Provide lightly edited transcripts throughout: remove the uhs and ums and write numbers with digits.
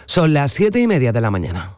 Son las 7:30 de la mañana.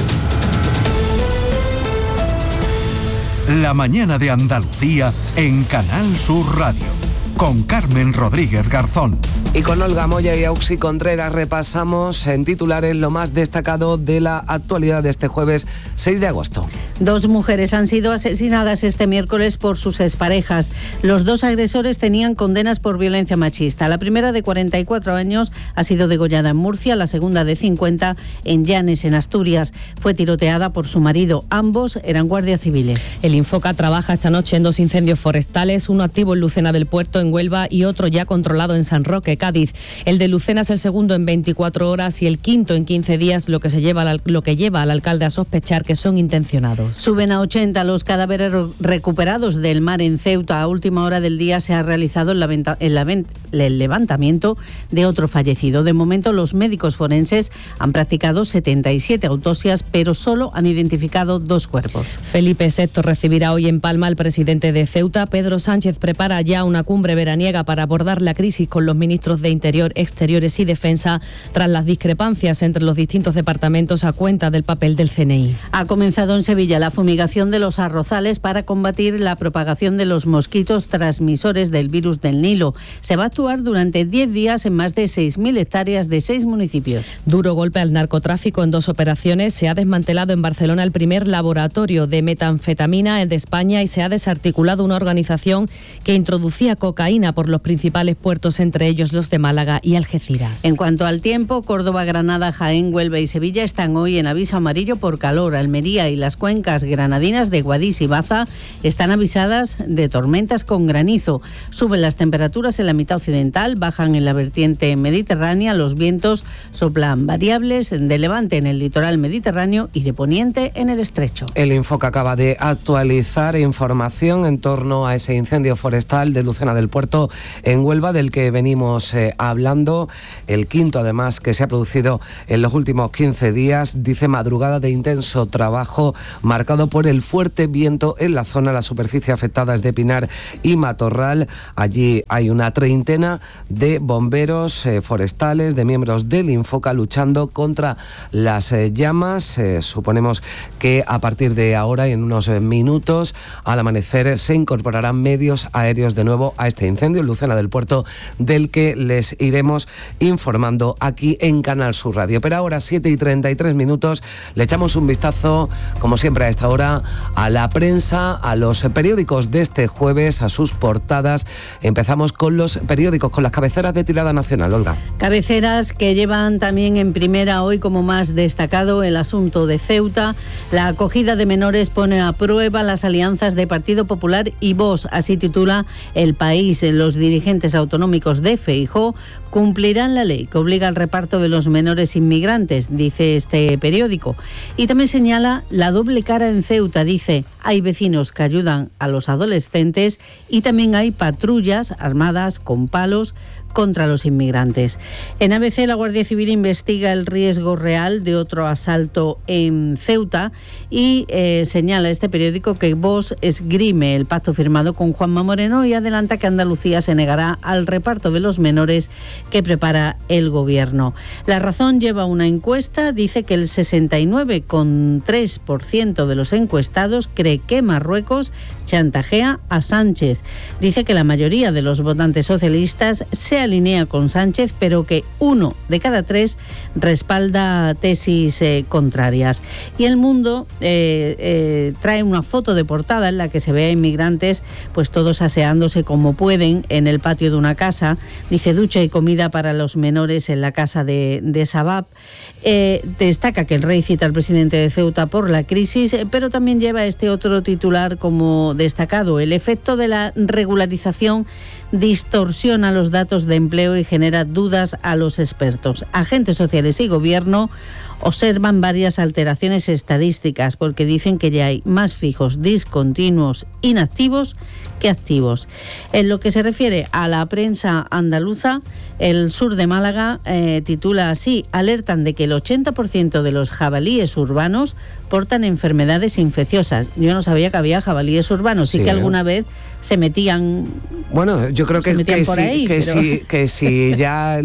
La mañana de Andalucía en Canal Sur Radio, con Carmen Rodríguez Garzón. Y con Olga Moya y Auxi Contreras repasamos en titulares lo más destacado de la actualidad de este jueves 6 de agosto. 2 mujeres han sido asesinadas este miércoles por sus exparejas. Los 2 agresores tenían condenas por violencia machista. La primera, de 44 años, ha sido degollada en Murcia, la segunda, de 50, en Llanes, en Asturias. Fue tiroteada por su marido. Ambos eran guardias civiles. El Infoca trabaja esta noche en 2 incendios forestales, uno activo en Lucena del Puerto, en Huelva, y otro ya controlado en San Roque, Cádiz. El de Lucena es el segundo en 24 horas y el quinto en 15 días, lo que lleva al alcalde a sospechar que son intencionados. Suben a 80 los cadáveres recuperados del mar en Ceuta. A última hora del día se ha realizado el levantamiento de otro fallecido. De momento, los médicos forenses han practicado 77 autopsias, pero solo han identificado 2 cuerpos. Felipe VI recibirá hoy en Palma al presidente de Ceuta. Pedro Sánchez prepara ya una cumbre veraniega para abordar la crisis con los ministros de Interior, Exteriores y Defensa, tras las discrepancias entre los distintos departamentos a cuenta del papel del CNI. Ha comenzado en Sevilla la fumigación de los arrozales para combatir la propagación de los mosquitos transmisores del virus del Nilo. Se va a actuar durante 10 días en más de 6.000 hectáreas de 6 municipios. Duro golpe al narcotráfico en 2 operaciones. Se ha desmantelado en Barcelona el primer laboratorio de metanfetamina de España y se ha desarticulado una organización que introducía cocaína por los principales puertos, entre ellos los de Málaga y Algeciras. En cuanto al tiempo, Córdoba, Granada, Jaén, Huelva y Sevilla están hoy en aviso amarillo por calor. Almería y las cuencas granadinas de Guadix y Baza están avisadas de tormentas con granizo. Suben las temperaturas en la mitad occidental, bajan en la vertiente mediterránea, los vientos soplan variables de levante en el litoral mediterráneo y de poniente en el estrecho. El Infoca acaba de actualizar información en torno a ese incendio forestal de Lucena del Puerto en Huelva, del que venimos hablando. El quinto, además, que se ha producido en los últimos 15 días. Dice: madrugada de intenso trabajo marcado por el fuerte viento en la zona. La superficie afectada es de Pinar y Matorral. Allí hay una treintena de bomberos forestales, de miembros del Infoca, luchando contra las llamas. Suponemos que a partir de ahora y en unos minutos, al amanecer, se incorporarán medios aéreos de nuevo a este incendio en Lucena del Puerto, del que les iremos informando aquí en Canal Sur Radio. Pero ahora, 7:33, le echamos un vistazo, como siempre a esta hora, a la prensa, a los periódicos de este jueves, a sus portadas. Empezamos con los periódicos, con las cabeceras de tirada nacional. Olga. Cabeceras que llevan también en primera hoy como más destacado el asunto de Ceuta. La acogida de menores pone a prueba las alianzas de Partido Popular y Vox, así titula El País. Los dirigentes autonómicos de Feijóo cumplirán la ley que obliga al reparto de los menores inmigrantes, dice este periódico. Y también señala la doble cara en Ceuta. Dice: hay vecinos que ayudan a los adolescentes y también hay patrullas armadas con palos contra los inmigrantes. En ABC, la Guardia Civil investiga el riesgo real de otro asalto en Ceuta y señala este periódico que Vox esgrime el pacto firmado con Juanma Moreno y adelanta que Andalucía se negará al reparto de los menores que prepara el gobierno. La Razón lleva una encuesta, dice que el 69,3% de los encuestados cree que Marruecos chantajea a Sánchez. Dice que la mayoría de los votantes socialistas se alinea con Sánchez, pero que 1 de cada 3 respalda tesis contrarias. Y El Mundo trae una foto de portada en la que se ve a inmigrantes pues todos aseándose como pueden en el patio de una casa. Dice: ducha y comida para los menores en la casa de Sabab. Destaca que el rey cita al presidente de Ceuta por la crisis, pero también lleva este otro titular como destacado: el efecto de la regularización distorsiona los datos de empleo y genera dudas a los expertos. Agentes sociales y gobierno observan varias alteraciones estadísticas porque dicen que ya hay más fijos discontinuos inactivos que activos. En lo que se refiere a la prensa andaluza, El Sur de Málaga titula así: alertan de que el 80% de los jabalíes urbanos portan enfermedades infecciosas. Yo yo no sabía que había jabalíes urbanos. Sí que alguna vez se metían. Bueno, yo creo que si ya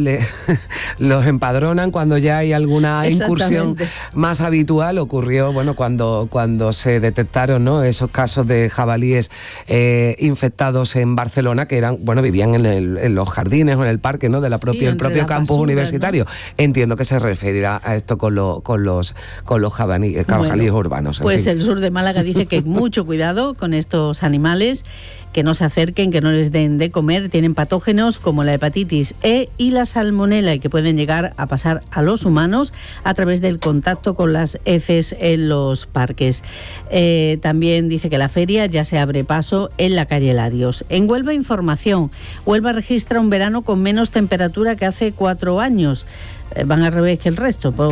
los empadronan cuando ya hay alguna incursión más habitual. Ocurrió, bueno, cuando se detectaron, ¿no?, esos casos de jabalíes infectados en Barcelona, que eran, bueno, vivían en los jardines o en el parque, ¿no?, el propio campus universitario, ¿no? Entiendo que se referirá a esto con los jabalíes urbanos. Pues el sur de Málaga dice que hay mucho cuidado con estos animales, que no se acerquen, que no les den de comer. Tienen patógenos como la hepatitis E y la salmonela, y que pueden llegar a pasar a los humanos a través del contacto con las heces en los parques. También dice que la feria ya se abre paso en la calle Larios. En Huelva, información. Huelva registra un verano con menos temperatura que hace 4 años. Van al revés que el resto, por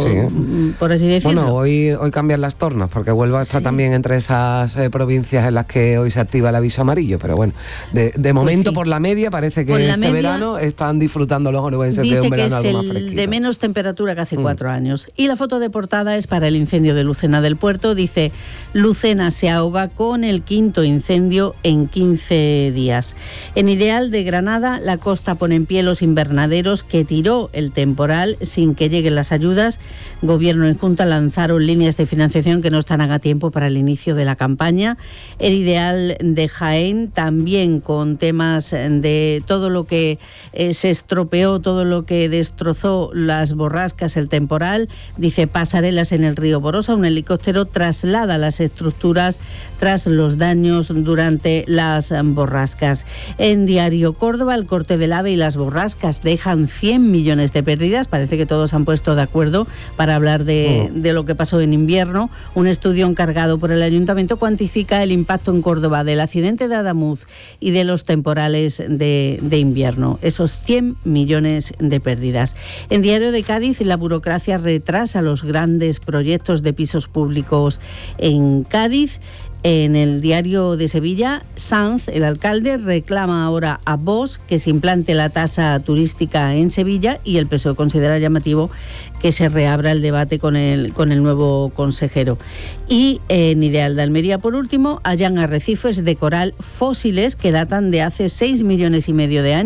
así decirlo. Bueno, hoy cambian las tornas, porque Huelva está también entre esas provincias en las que hoy se activa el aviso amarillo, pero bueno, de momento por la media parece que verano están disfrutando los onubenses de un verano algo más fresquito. De menos temperatura que hace 4 años. Y la foto de portada es para el incendio de Lucena del Puerto. Dice: Lucena se ahoga con el 5º incendio en 15 días. En Ideal de Granada, la costa pone en pie los invernaderos que tiró el temporal sin que lleguen las ayudas. Gobierno y Junta lanzaron líneas de financiación que no estarán a tiempo para el inicio de la campaña. El Ideal de Jaén, también con temas de todo lo que se estropeó, todo lo que destrozó, las borrascas, el temporal. Dice: pasarelas en el río Borosa. Un helicóptero traslada las estructuras tras los daños durante las borrascas. En Diario Córdoba, el corte del AVE y las borrascas dejan 100 millones de pérdidas. Parece que todos han puesto de acuerdo para hablar de lo que pasó en invierno. Un estudio encargado por el Ayuntamiento cuantifica el impacto en Córdoba del accidente de Adamuz y de los temporales de invierno. Esos 100 millones de pérdidas. En Diario de Cádiz, la burocracia retrasa los grandes proyectos de pisos públicos en Cádiz. En el Diario de Sevilla, Sanz, el alcalde, reclama ahora a Vox que se implante la tasa turística en Sevilla, y el PSOE considera llamativo que se reabra el debate con el nuevo consejero. Y en Ideal de Almería, por último, hallan arrecifes de coral fósiles que datan de hace 6,5 millones de años.